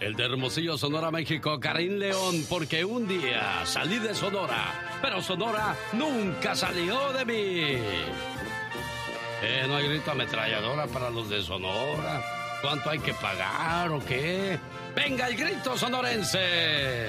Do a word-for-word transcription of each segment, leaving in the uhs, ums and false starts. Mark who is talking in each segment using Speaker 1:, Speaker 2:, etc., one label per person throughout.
Speaker 1: El de Hermosillo, Sonora, México, Karim León, porque un día salí de Sonora, pero Sonora nunca salió de mí. Eh, no hay grito ametralladora para los de Sonora. ¿Cuánto hay que pagar o qué? ¡Venga el grito sonorense!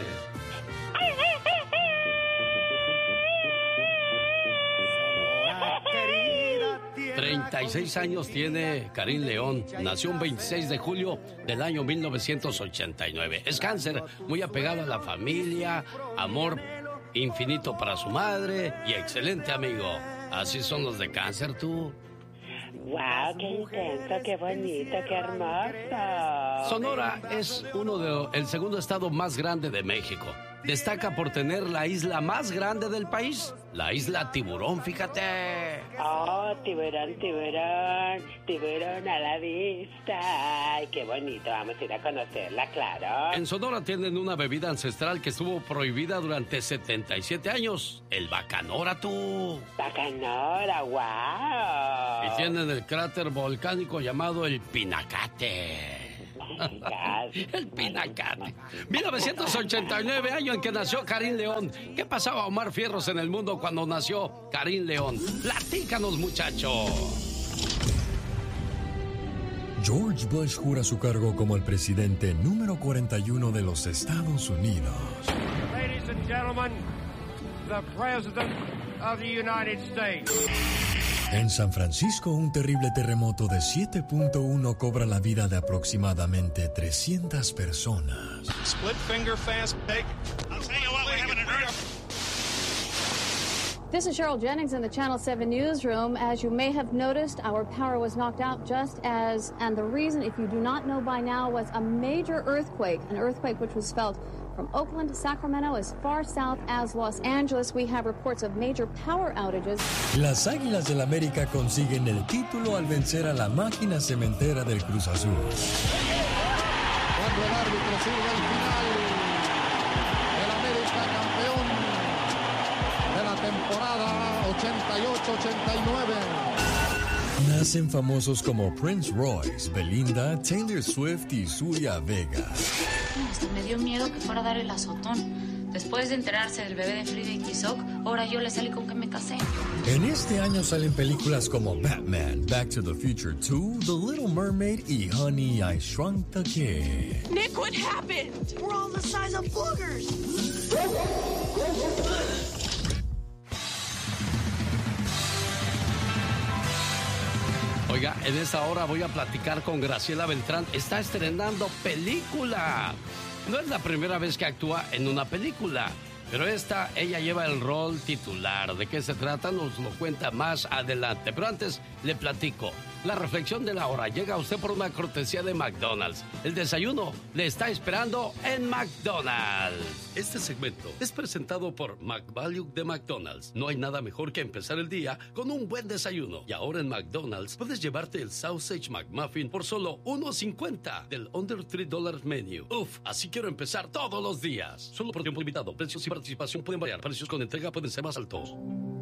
Speaker 1: treinta y seis años tiene Karim León. Nació un veintiséis de julio del año mil novecientos ochenta y nueve. Es cáncer, muy apegado a la familia, amor infinito para su madre y excelente amigo. Así son los de cáncer, tú.
Speaker 2: ¡Wow! ¡Qué intenso, qué bonito, qué hermoso!
Speaker 1: Sonora es uno de el segundo estado más grande de México. Destaca por tener la isla más grande del país, la isla Tiburón, fíjate.
Speaker 2: Oh, tiburón, tiburón, tiburón a la vista. Ay, qué bonito, vamos a ir a conocerla, claro.
Speaker 1: En Sonora tienen una bebida ancestral que estuvo prohibida durante setenta y siete años, el bacanora, tú.
Speaker 2: Bacanora, wow.
Speaker 1: Y tienen el cráter volcánico llamado el Pinacate. El Pinacate. mil novecientos ochenta y nueve, año en que nació Karim León. ¿Qué pasaba Omar Fierros en el mundo cuando nació Karim León? Platícanos, muchacho.
Speaker 3: George Bush jura su cargo como el presidente número cuarenta y uno de los Estados Unidos.
Speaker 4: Ladies and gentlemen, the President of the United States.
Speaker 3: En San Francisco, un terrible terremoto de siete punto uno cobra la vida de aproximadamente trescientas personas.
Speaker 5: Split finger fast take. I'll tell you what, we're having an earth.
Speaker 6: This is Cheryl Jennings in the Channel seven newsroom. As you may have noticed, our power was knocked out just as, and the reason, if you do not know by now, was a major earthquake, an earthquake which was felt from Oakland to Sacramento, as far south as Los Angeles. We have reports of major power outages.
Speaker 3: Las Águilas del América consiguen el título al vencer a la máquina cementera del Cruz Azul.
Speaker 7: Cuando el árbitro sirve al final, el América campeón de la temporada ochenta y ocho ochenta y nueve.
Speaker 3: Nacen famosos como Prince Royce, Belinda, Taylor Swift y Zuria Vega.
Speaker 8: Hasta me dio miedo que fuera a dar el azotón. Después de enterarse del bebé de Frida y Tizoc, ahora yo le salí con que me casé.
Speaker 3: En este año salen películas como Batman, Back to the Future dos, The Little Mermaid y Honey, I Shrunk the Kid.
Speaker 9: Nick, what happened? We're all the size of boogers.
Speaker 1: Oiga, en esta hora voy a platicar con Graciela Beltrán. Está estrenando película. No es la primera vez que actúa en una película, pero esta, ella lleva el rol titular. ¿De qué se trata? Nos lo cuenta más adelante. Pero antes, le platico. La reflexión de la hora llega a usted por una cortesía de McDonald's. El desayuno le está esperando en McDonald's. Este segmento es presentado por McValue de McDonald's. No hay nada mejor que empezar el día con un buen desayuno. Y ahora en McDonald's puedes llevarte el Sausage McMuffin por solo uno cincuenta del Under tres dólares Menu. Uf, así quiero empezar todos los días. Solo por tiempo limitado. Precios y participación pueden variar. Precios con entrega pueden ser más altos.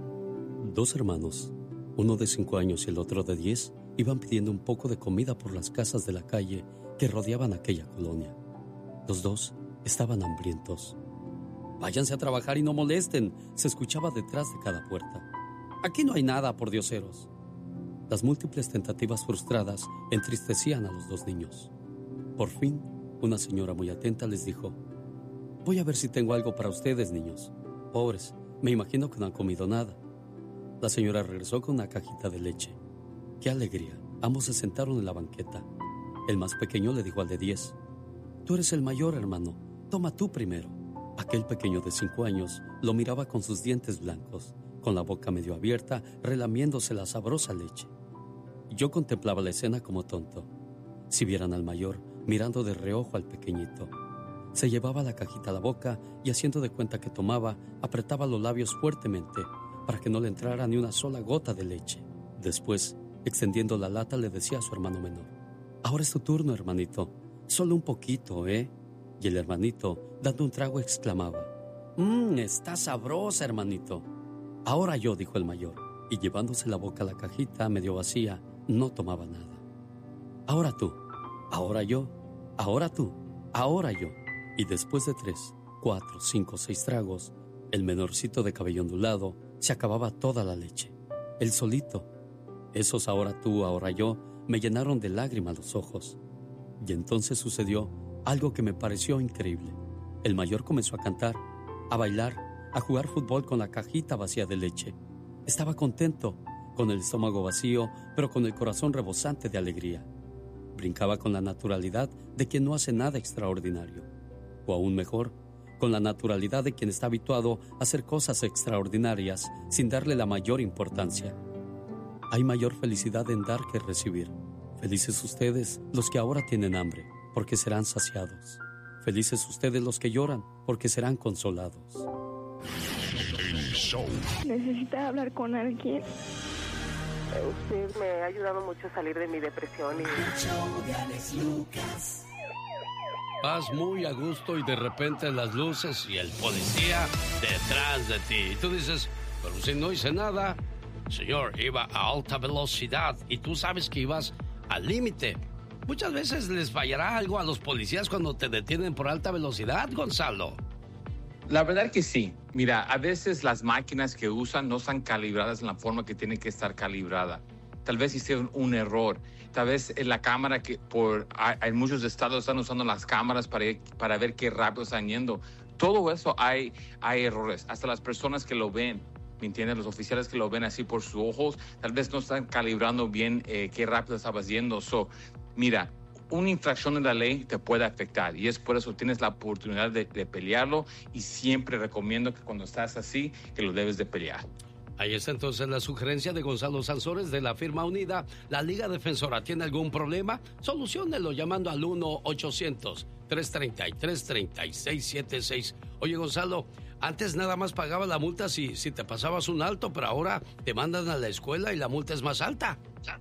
Speaker 10: Dos hermanos, uno de cinco años y el otro de diez, iban pidiendo un poco de comida por las casas de la calle que rodeaban aquella colonia. Los dos estaban hambrientos. «Váyanse a trabajar y no molesten», se escuchaba detrás de cada puerta. «Aquí no hay nada, por dioseros». Las múltiples tentativas frustradas entristecían a los dos niños. Por fin, una señora muy atenta les dijo: «Voy a ver si tengo algo para ustedes, niños. Pobres, me imagino que no han comido nada». La señora regresó con una cajita de leche. ¡Qué alegría! Ambos se sentaron en la banqueta. El más pequeño le dijo al de diez: «Tú eres el mayor, hermano. Toma tú primero». Aquel pequeño de cinco años lo miraba con sus dientes blancos, con la boca medio abierta, relamiéndose la sabrosa leche. Yo contemplaba la escena como tonto. Si vieran al mayor, mirando de reojo al pequeñito. Se llevaba la cajita a la boca y, haciendo de cuenta que tomaba, apretaba los labios fuertemente para que no le entrara ni una sola gota de leche. Después, extendiendo la lata, le decía a su hermano menor: «Ahora es tu turno, hermanito. Solo un poquito, ¿eh?» Y el hermanito, dando un trago, exclamaba: «Mmm, está sabrosa, hermanito». «Ahora yo», dijo el mayor, y llevándose la boca a la cajita medio vacía, no tomaba nada. «Ahora tú, ahora yo, ahora tú». ahora yo. Y después de tres, cuatro, cinco, seis tragos, el menorcito de cabello ondulado se acababa toda la leche. Él solito. Esos ahora tú, ahora yo, me llenaron de lágrimas los ojos. Y entonces sucedió algo que me pareció increíble. El mayor comenzó a cantar, a bailar, a jugar fútbol con la cajita vacía de leche. Estaba contento, con el estómago vacío, pero con el corazón rebosante de alegría. Brincaba con la naturalidad de quien no hace nada extraordinario. O aún mejor, con la naturalidad de quien está habituado a hacer cosas extraordinarias sin darle la mayor importancia. Hay mayor felicidad en dar que recibir. Felices ustedes los que ahora tienen hambre, porque serán saciados. Felices ustedes los que lloran, porque serán consolados.
Speaker 11: ¿Necesita hablar con alguien?
Speaker 12: Usted me ha ayudado mucho a salir de mi depresión y...
Speaker 1: Vas muy a gusto y de repente las luces y el policía detrás de ti. Y tú dices, pero si no hice nada. Señor, iba a alta velocidad y tú sabes que ibas al límite. Muchas veces les fallará algo a los policías cuando te detienen por alta velocidad, Gonzalo.
Speaker 13: La verdad que sí. Mira, a veces las máquinas que usan no están calibradas en la forma que tienen que estar calibrada. Tal vez hicieron un error. Tal vez en la cámara, que por en muchos estados están usando las cámaras para, para ver qué rápido están yendo. Todo eso hay, hay errores. Hasta las personas que lo ven, ¿me entiendes? Los oficiales que lo ven así por sus ojos, tal vez no están calibrando bien eh, qué rápido estabas yendo. So, mira, una infracción de la ley te puede afectar y es por eso tienes la oportunidad de, de pelearlo y siempre recomiendo que cuando estás así, que lo debes de pelear.
Speaker 1: Ahí está entonces la sugerencia de Gonzalo Sansores de la firma Unida, la Liga Defensora. ¿Tiene algún problema? Soluciónelo llamando al uno ochocientos, tres treinta y tres, treinta y seis setenta y seis. Oye, Gonzalo, antes nada más pagabas la multa si, si te pasabas un alto, pero ahora te mandan a la escuela y la multa es más alta.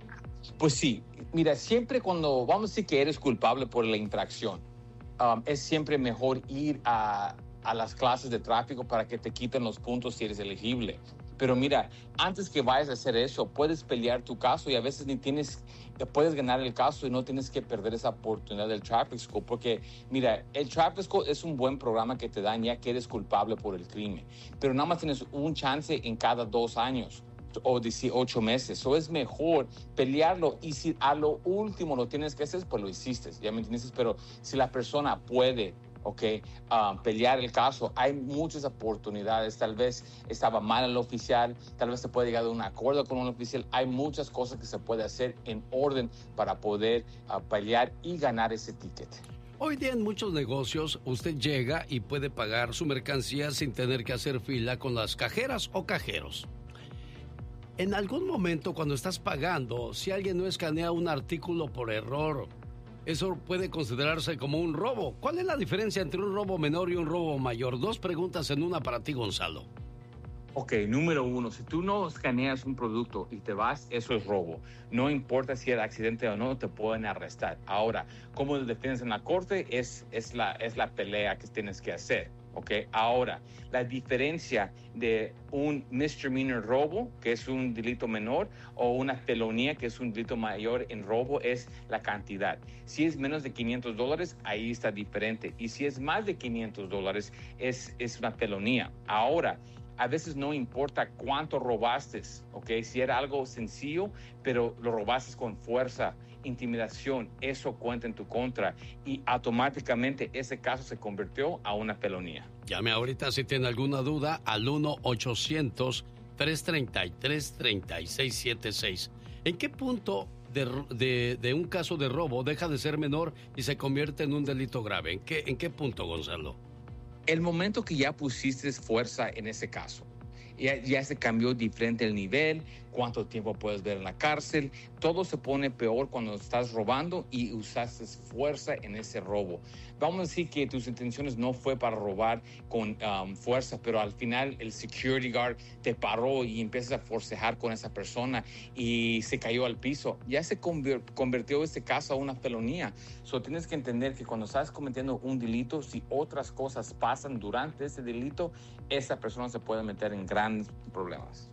Speaker 13: Pues sí. Mira, siempre cuando vamos a decir que eres culpable por la infracción, um, es siempre mejor ir a, a las clases de tráfico para que te quiten los puntos si eres elegible. Pero mira, antes que vayas a hacer eso, puedes pelear tu caso y a veces ni tienes, puedes ganar el caso y no tienes que perder esa oportunidad del Traffic School. Porque mira, el Traffic School es un buen programa que te dan ya que eres culpable por el crimen. Pero nada más tienes un chance en cada dos años. O dieciocho meses, o es mejor pelearlo y si a lo último lo tienes que hacer, pues lo hiciste, ya me entiendes, pero si la persona puede, ok, uh, pelear el caso, hay muchas oportunidades, tal vez estaba mal el oficial, tal vez se puede llegar a un acuerdo con un oficial, hay muchas cosas que se puede hacer en orden para poder uh, pelear y ganar ese ticket.
Speaker 1: Hoy día en muchos negocios usted llega y puede pagar su mercancía sin tener que hacer fila con las cajeras o cajeros. En algún momento cuando estás pagando, si alguien no escanea un artículo por error, eso puede considerarse como un robo. ¿Cuál es la diferencia entre un robo menor y un robo mayor? Dos preguntas en una para ti, Gonzalo.
Speaker 13: Ok, número uno, si tú no escaneas un producto y te vas, eso es robo. No importa si era accidente o no, te pueden arrestar. Ahora, ¿cómo te defiendes en la corte? Es, es, la, es la pelea que tienes que hacer. Okay. Ahora, la diferencia de un misdemeanor robo, que es un delito menor, o una felonía, que es un delito mayor en robo, es la cantidad. Si es menos de quinientos dólares, ahí está diferente. Y si es más de quinientos dólares, es, es una felonía. Ahora, a veces no importa cuánto robaste, ¿ok? Si era algo sencillo, pero lo robaste con fuerza, intimidación, eso cuenta en tu contra y automáticamente ese caso se convirtió a una felonía.
Speaker 1: Llame ahorita si tiene alguna duda al uno ochocientos, tres treinta y tres, treinta y seis setenta y seis. ¿En qué punto de, de, de un caso de robo deja de ser menor y se convierte en un delito grave? ¿En qué, en qué punto, Gonzalo?
Speaker 13: El momento que ya pusiste fuerza en ese caso. Ya, ya se cambió diferente el nivel, cuánto tiempo puedes ver en la cárcel. Todo se pone peor cuando estás robando y usaste fuerza en ese robo. Vamos a decir que tus intenciones no fue para robar con um, fuerza, pero al final el security guard te paró y empiezas a forcejar con esa persona y se cayó al piso. Ya se convier- convirtió este caso a una felonía. So, tienes que entender que cuando estás cometiendo un delito, si otras cosas pasan durante ese delito, esa persona se puede meter en grandes problemas.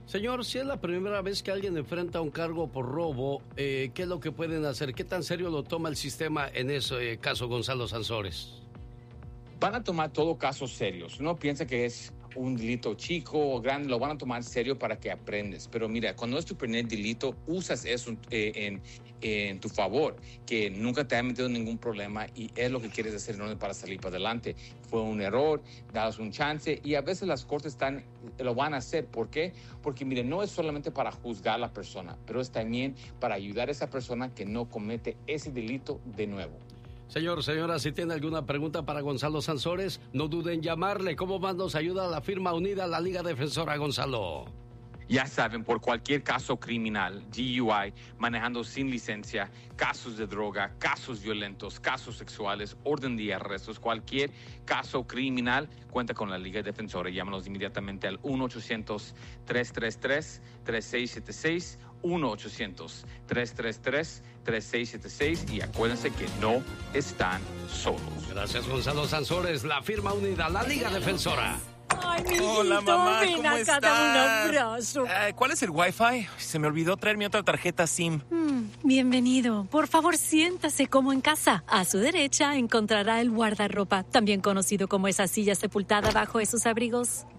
Speaker 1: Señor, si es la primera vez que alguien enfrenta un cargo por robo, eh, ¿qué es lo que pueden hacer? ¿Qué tan serio lo toma el sistema en ese caso, Gonzalo Sansores?
Speaker 13: Van a tomar todo casos serios. No piensa que es un delito chico o grande, lo van a tomar serio para que aprendes. Pero mira, cuando es tu primer delito, usas eso eh, en, en tu favor, que nunca te ha metido en ningún problema y es lo que quieres hacer, ¿no?, para salir para adelante. Fue un error, das un chance y a veces las cortes están, lo van a hacer. ¿Por qué? Porque mire, no es solamente para juzgar a la persona, pero es también para ayudar a esa persona que no comete ese delito de nuevo.
Speaker 1: Señor, señora, si tiene alguna pregunta para Gonzalo Sansores, no duden en llamarle. ¿Cómo más nos ayuda la firma unida a la Liga Defensora, Gonzalo?
Speaker 13: Ya saben, por cualquier caso criminal, D U I, manejando sin licencia, casos de droga, casos violentos, casos sexuales, orden de arrestos, cualquier caso criminal, cuenta con la Liga Defensora. Llámanos inmediatamente al uno ochocientos, tres tres tres, tres seis siete seis, uno ochocientos, tres tres tres, tres seis siete seis y acuérdense que no están solos.
Speaker 1: Gracias, Gonzalo Sansores, la firma unida, la Liga Defensora.
Speaker 14: Ay, mijito, Hola, mamá, ven ¿cómo acá, estás? Dame un abrazo.
Speaker 15: Uh, ¿Cuál es el Wi-Fi? Se me olvidó traer mi otra tarjeta SIM.
Speaker 14: Mm, bienvenido. Por favor, siéntase como en casa. A su derecha encontrará el guardarropa, también conocido como esa silla sepultada bajo esos abrigos.